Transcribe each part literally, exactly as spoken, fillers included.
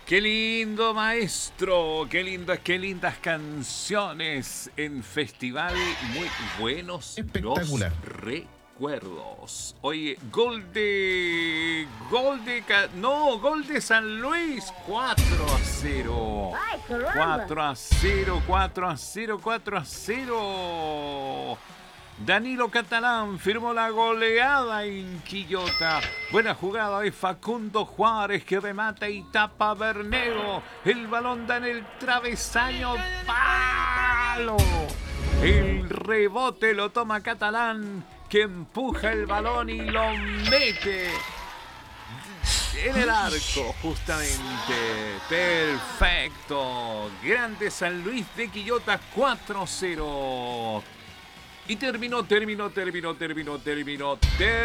Qué lindo, maestro, qué lindas, qué lindas canciones en festival, muy buenos Espectacular. los recuerdos. Oye, gol de, gol de, Ca- no, gol de San Luis, cuatro a cero. ¡Ay, caramba! cuatro a cero, cuatro a cero, cuatro a cero. Danilo Catalán firmó la goleada en Quillota. Buena jugada de Facundo Juárez que remata y tapa a Bernego. El balón da en el travesaño. ¡Palo! El rebote lo toma Catalán que empuja el balón y lo mete en el arco, justamente. Perfecto. Grande San Luis de Quillota, cuatro a cero. Y terminó, terminó, terminó, terminó, terminó,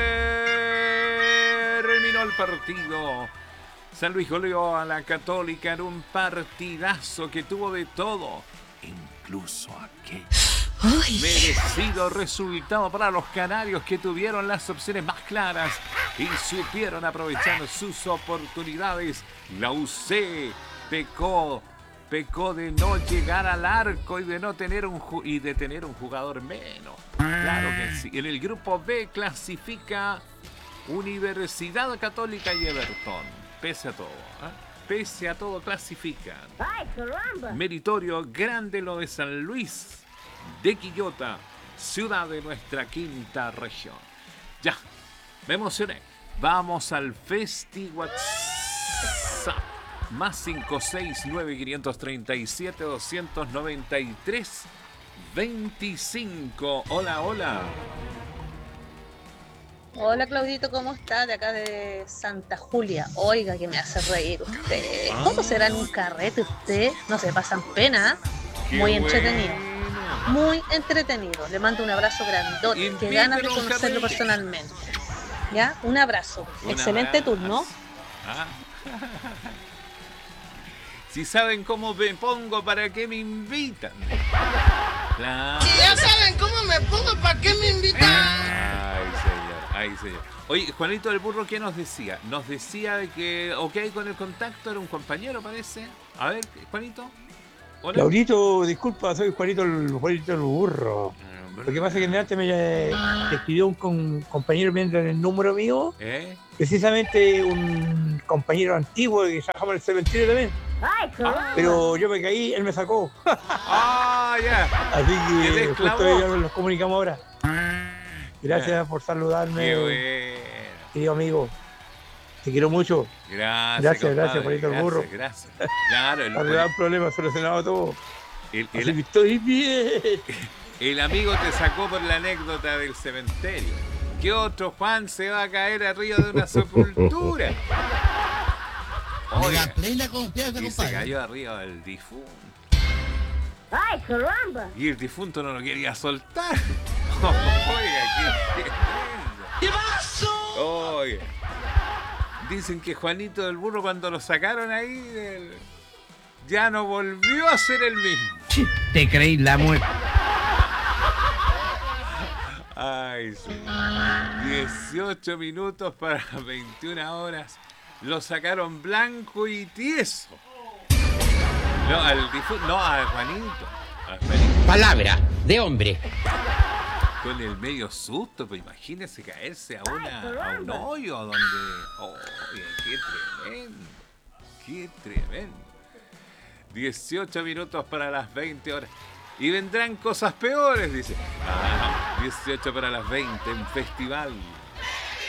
terminó el partido. San Luis goleó a la Católica en un partidazo que tuvo de todo, incluso aquel merecido resultado para los canarios que tuvieron las opciones más claras y supieron aprovechar sus oportunidades. La U C pecó. Pecó de no llegar al arco y de no tener un ju- y de tener un jugador menos. Claro que sí. En el grupo B clasifica Universidad Católica y Everton. Pese a todo, ¿eh? Pese a todo clasifican. ¡Ay, caramba! Meritorio, grande lo de San Luis de Quillota, ciudad de nuestra quinta región. Ya, me emocioné. Vamos al Festi WhatsApp. Más cinco seis nueve cinco tres siete dos nueve tres dos cinco. Hola, hola. Hola Claudito, ¿cómo está? De acá de Santa Julia. Oiga, que me hace reír usted. ¿Cómo será en un carrete usted? No se pasan pena. Qué Muy entretenido. bueno. Muy entretenido. Le mando un abrazo grandote. Que Invítenos ganas de un conocerlo carrete. personalmente. ¿Ya? Un abrazo. Un Excelente abrazo. turno. Ah. Si saben cómo me pongo, ¿para qué me invitan? Claro. Si ya saben cómo me pongo, ¿para qué me invitan? Ay, señor, ay, señor. Oye, Juanito del Burro, ¿qué nos decía? Nos decía de que, ok, con el contacto, era un compañero, parece. A ver, Juanito. Hola. Claudito, disculpa, soy Juanito el, Juanito el Burro. Lo que pasa es que antes me eh, escribió un con- compañero mientras el número mío, ¿Eh? precisamente un compañero antiguo que trabajaba en el cementerio también. ¡Ay, caramba! Pero yo me caí, él me sacó. ¡Ah, ya! Así Te que desclavó. justo ya nos comunicamos ahora. Gracias por ¡Qué saludarme, bueno! querido amigo. Te quiero mucho. Gracias, Gracias, gracias, compadre, Juanito el gracias, Burro. Gracias, Claro, el, Arreglar un problema, solucionado todo. el, Así el, que estoy bien. el amigo te sacó por la anécdota del cementerio. ¿Qué otro Juan se va a caer arriba de una sepultura? Me Oiga, da plena confianza, y se compadre. cayó arriba del difunto. ¡Ay, caramba! Y el difunto no lo quería soltar. Oiga, qué tremendo. ¡Llevazo! Oiga. Dicen que Juanito del Burro cuando lo sacaron ahí del... ya no volvió a ser el mismo. Te creí la muerte. Ay, sí. dieciocho minutos para veintiuna horas. Lo sacaron blanco y tieso. No, al difunto, no, a Juanito. A Juanito. Palabra de hombre. Con el medio susto, pues imagínese caerse a, una, a un hoyo donde... ¡Oye, qué tremendo! ¡Qué tremendo! dieciocho minutos para las veinte horas. Y vendrán cosas peores, dice. Ah, dieciocho para las veinte en festival.